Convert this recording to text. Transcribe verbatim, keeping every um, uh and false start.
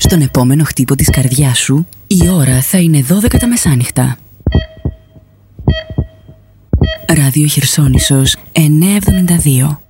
τον επόμενο χτύπο της καρδιάς σου, η ώρα θα είναι δώδεκα τα μεσάνυχτα. Ράδιο Χερσόνησος εννιακόσια εβδομήντα δύο.